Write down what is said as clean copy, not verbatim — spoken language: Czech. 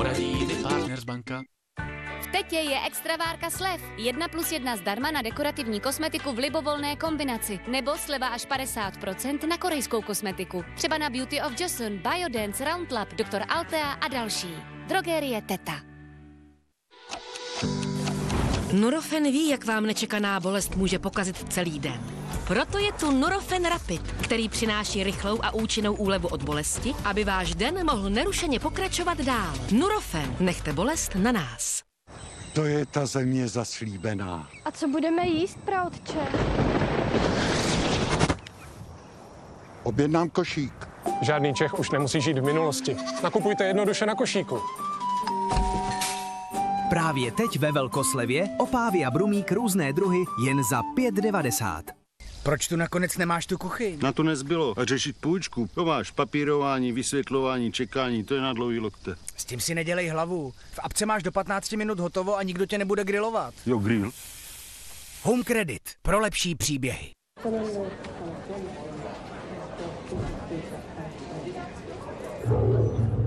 Poradí mi Partners banka. V Tetě je extravárka slev. 1+1 zdarma na dekorativní kosmetiku v libovolné kombinaci. Nebo sleva až 50% na korejskou kosmetiku. Třeba na Beauty of Joseon, Biodance, Roundlab, Dr. Altea a další. Drogerie Teta. Nurofen ví, jak vám nečekaná bolest může pokazit celý den. Proto je tu Nurofen Rapid, který přináší rychlou a účinnou úlevu od bolesti, aby váš den mohl nerušeně pokračovat dál. Nurofen, nechte bolest na nás. To je ta země zaslíbená. A co budeme jíst, praotče? Objednám košík. Žádný Čech už nemusí žít v minulosti. Nakupujte jednoduše na košíku. Právě teď ve velkoslevě opávy a brumík různé druhy jen za 5,90. Proč tu nakonec nemáš tu kuchyň? Na to nezbylo. A řešit půjčku. To máš papírování, vysvětlování, čekání, to je na dlouhý lokte. S tím si nedělej hlavu. V apce máš do 15 minut hotovo a nikdo tě nebude grilovat. Jo, grill. Home Credit. Pro lepší příběhy.